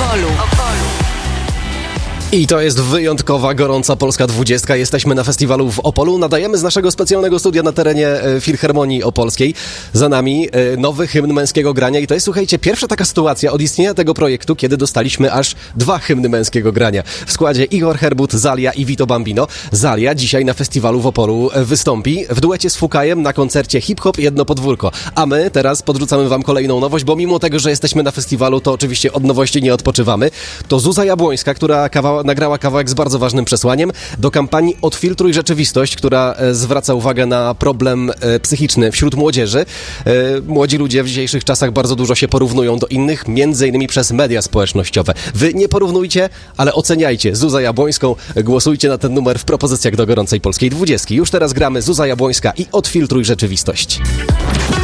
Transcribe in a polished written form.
Opolu. I to jest wyjątkowa, gorąca Polska 20. Jesteśmy na festiwalu w Opolu. Nadajemy z naszego specjalnego studia na terenie Filharmonii Opolskiej. Za nami nowy hymn męskiego grania. I to jest, słuchajcie, pierwsza taka sytuacja od istnienia tego projektu, kiedy dostaliśmy aż 2 hymny męskiego grania. W składzie Igor Herbut, Zalia i Vito Bambino. Zalia dzisiaj na festiwalu w Opolu wystąpi w duecie z Fukajem na koncercie Hip Hop Jedno Podwórko. A my teraz podrzucamy wam kolejną nowość, bo mimo tego, że jesteśmy na festiwalu, to oczywiście od nowości nie odpoczywamy. To Zuza Jabłońska, która nagrała kawałek z bardzo ważnym przesłaniem do kampanii Odfiltruj Rzeczywistość, która zwraca uwagę na problem psychiczny wśród młodzieży. Młodzi ludzie w dzisiejszych czasach bardzo dużo się porównują do innych, między innymi przez media społecznościowe. Wy nie porównujcie, ale oceniajcie Zuzę Jabłońską. Głosujcie na ten numer w propozycjach do gorącej Polskiej 20. Już teraz gramy Zuza Jabłońska i Odfiltruj Rzeczywistość.